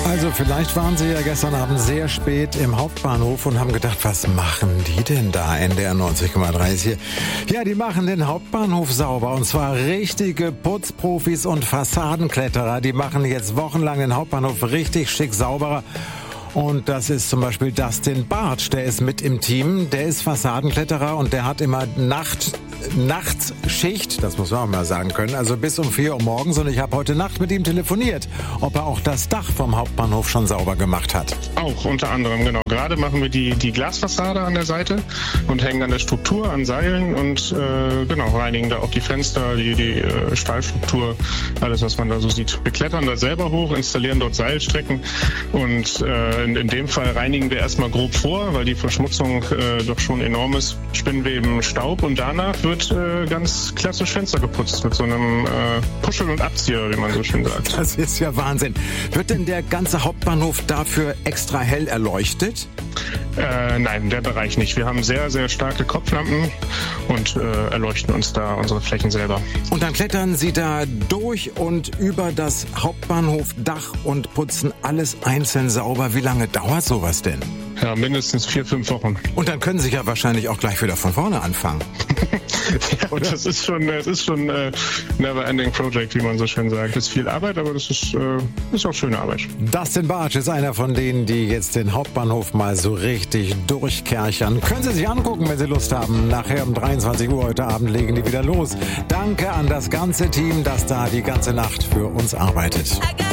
Also vielleicht waren Sie ja gestern Abend sehr spät im Hauptbahnhof und haben gedacht, was machen die denn da? NDR 90,3 ist hier. Ja, die machen den Hauptbahnhof sauber und zwar richtige Putzprofis und Fassadenkletterer. Die machen jetzt wochenlang den Hauptbahnhof richtig schick sauberer. Und das ist zum Beispiel Dustin Bartsch, der ist mit im Team, der ist Fassadenkletterer und der hat immer Nachtsschicht, das muss man auch mal sagen können, also bis um 4 Uhr morgens, und ich habe heute Nacht mit ihm telefoniert, ob er auch das Dach vom Hauptbahnhof schon sauber gemacht hat. Auch unter anderem, genau. Gerade machen wir die Glasfassade an der Seite und hängen an der Struktur, an Seilen und reinigen da auch die Fenster, die Stahlstruktur, alles was man da so sieht. Wir klettern da selber hoch, installieren dort Seilstrecken und in dem Fall reinigen wir erstmal grob vor, weil die Verschmutzung doch schon enorm ist. Spinnen wir eben Staub und danach wird ganz klassisch Fenster geputzt mit so einem Puschel- und Abzieher, wie man so schön sagt. Das ist ja Wahnsinn. Wird denn der ganze Hauptbahnhof dafür extra hell erleuchtet? Nein, der Bereich nicht. Wir haben sehr, sehr starke Kopflampen und erleuchten uns da unsere Flächen selber. Und dann klettern Sie da durch und über das Hauptbahnhofdach und putzen alles einzeln sauber. Wie lange dauert sowas denn? Ja, mindestens 4-5 Wochen. Und dann können Sie ja wahrscheinlich auch gleich wieder von vorne anfangen. Ja, das ist schon never-ending project, wie man so schön sagt. Das ist viel Arbeit, aber das ist auch schöne Arbeit. Dustin Bartsch ist einer von denen, die jetzt den Hauptbahnhof mal so richtig durchkerchern. Können Sie sich angucken, wenn Sie Lust haben. Nachher um 23 Uhr heute Abend legen die wieder los. Danke an das ganze Team, das da die ganze Nacht für uns arbeitet.